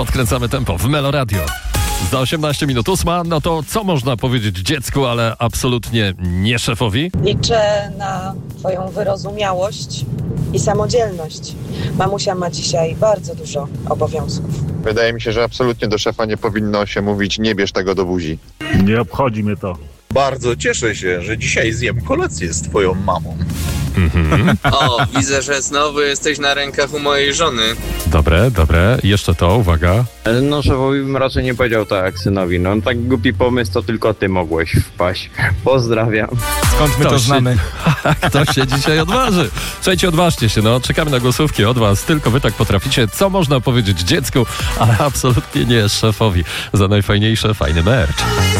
podkręcamy tempo w Melo Radio. Za 18 minut 8, no to co można powiedzieć dziecku, ale absolutnie nie szefowi? Liczę na twoją wyrozumiałość i samodzielność. Mamusia ma dzisiaj bardzo dużo obowiązków. Wydaje mi się, że absolutnie do szefa nie powinno się mówić: nie bierz tego do buzi. Nie obchodzi mnie to. Bardzo cieszę się, że dzisiaj zjem kolację z twoją mamą. O, widzę, że znowu jesteś na rękach u mojej żony. Dobre. Jeszcze to, uwaga. No szefowi bym raczej nie powiedział tak jak synowi. No tak głupi pomysł, to tylko ty mogłeś wpaść. Pozdrawiam. Skąd my to znamy? Kto się dzisiaj odważy? Słuchajcie, odważcie się, no. Czekamy na głosówki od was. Tylko wy tak potraficie. Co można powiedzieć dziecku, ale absolutnie nie szefowi. Za najfajniejsze, fajny merch.